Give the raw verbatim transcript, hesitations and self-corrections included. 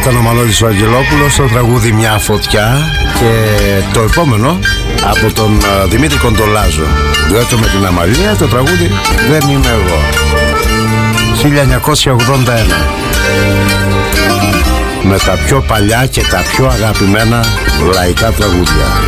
Ήταν ο Μανώλης ο Αγγελόπουλος στο τραγούδι «Μια φωτιά». Και το επόμενο από τον uh, Δημήτρη Κοντολάζο, διότι με την Αμαλία, το τραγούδι «Δεν είμαι εγώ», χίλια εννιακόσια ογδόντα ένα. Με τα πιο παλιά και τα πιο αγαπημένα λαϊκά τραγούδια.